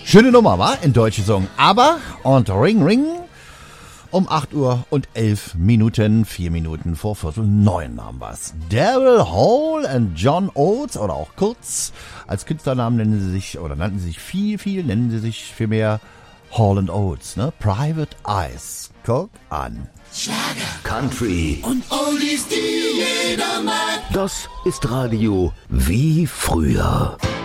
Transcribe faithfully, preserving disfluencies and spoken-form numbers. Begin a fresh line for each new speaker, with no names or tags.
Schöne Nummer, wa? In Deutsch gesungen. Aber und Ring Ring um acht Uhr und elf Minuten, vier Minuten vor Viertel neun haben wir's. Daryl Hall and John Oates oder auch kurz als Künstlernamen nennen sie sich oder nannten sie sich viel, viel, nennen sie sich vielmehr Hall and Oates, ne? Private Eyes. Guck an.
Schlager, Country und Oldies, die jeder mag.
Das ist Radio wie früher.